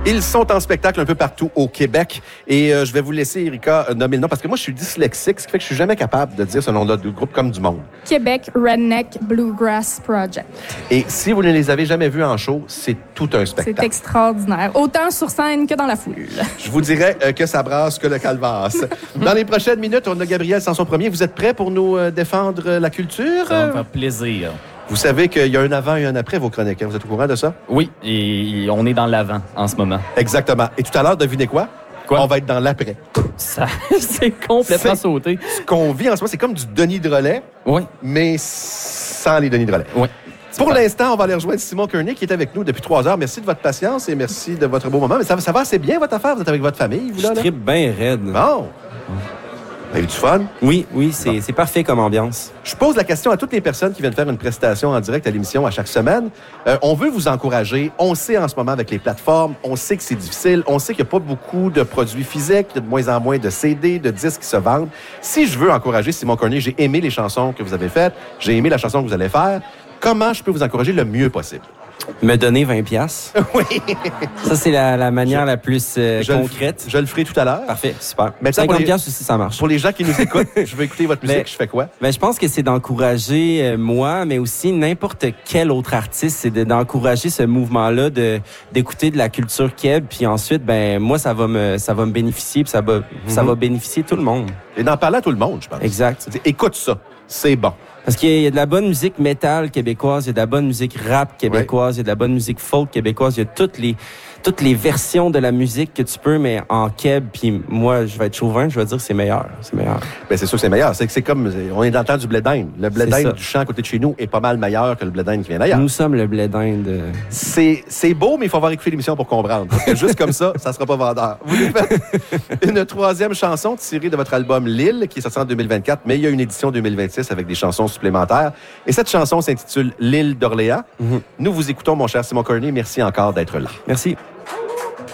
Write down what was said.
Ils sont en spectacle un peu partout au Québec. Et je vais vous laisser, Erika, nommer le nom, parce que moi, je suis dyslexique, ce qui fait que je suis jamais capable de dire ce nom-là du groupe comme du monde. Québec Redneck Bluegrass Project. Et si vous ne les avez jamais vus en show, c'est tout un spectacle. C'est extraordinaire. Autant sur scène que dans la foule. Je vous dirais que ça brasse que le calvasse. Dans les prochaines minutes, on a Gabriel Sanson-Premier. Vous êtes prêts pour nous défendre la culture? Ça va me faire plaisir. Vous savez qu'il y a un avant et un après vos chroniques. Hein? Vous êtes au courant de ça? Oui, et on est dans l'avant en ce moment. Exactement. Et tout à l'heure, devinez quoi? Quoi? On va être dans l'après. Ça, c'est complètement sauté. Ce qu'on vit en ce moment, c'est comme du Denis de relais, Oui. mais sans les Denis de relais. Oui. Pour l'instant, on va aller rejoindre Simon Kearney qui est avec nous depuis 3 heures. Merci de votre patience et merci de votre beau moment. Mais ça va assez bien, votre affaire? Vous êtes avec votre famille, vous, là? Je tripe bien raide. Bon. Vous avez eu du fun? Oui, c'est parfait comme ambiance. Je pose la question à toutes les personnes qui viennent faire une prestation en direct à l'émission à chaque semaine. On veut vous encourager. On sait en ce moment avec les plateformes, on sait que c'est difficile. On sait qu'il n'y a pas beaucoup de produits physiques, il y a de moins en moins de CD, de disques qui se vendent. Si je veux encourager Simon Kearney, j'ai aimé les chansons que vous avez faites, j'ai aimé la chanson que vous allez faire. Comment je peux vous encourager le mieux possible? Me donner 20$. Oui. Ça, c'est la manière la plus concrète. Je le ferai tout à l'heure. Parfait, super. Mais ça, 50$ aussi, ça marche. Pour les gens qui nous écoutent, je veux écouter votre musique, je fais quoi? Ben, je pense que c'est d'encourager moi, mais aussi n'importe quel autre artiste, c'est d'encourager ce mouvement-là, d'écouter de la culture keb, puis ensuite, ben moi, ça va me bénéficier, puis ça va bénéficier tout le monde. Et d'en parler à tout le monde, je pense. Exact. Écoute ça, c'est bon. Parce qu'il y a de la bonne musique métal québécoise, il y a de la bonne musique rap québécoise, il y a de la bonne musique folk québécoise, il y a toutes les versions de la musique que tu peux, mais en keb. Puis moi, je vais être chauvin, je vais dire que c'est meilleur. C'est meilleur. Ben c'est sûr que c'est meilleur. C'est comme, on est dans le temps du blé d'Inde. Le blé d'Inde du champ à côté de chez nous est pas mal meilleur que le blé d'Inde qui vient d'ailleurs. Nous sommes le blé d'Inde. C'est beau, mais il faut avoir écouté l'émission pour comprendre. Parce que juste comme ça sera pas vendeur. Vous nous faites une 3e chanson tirée de votre album Lille, qui est sorti en 2024, mais il y a une édition 2026 avec des chansons supplémentaires. Et cette chanson s'intitule L'île d'Orléans. Nous vous écoutons, mon cher Simon Kearney. Merci encore d'être là. Merci.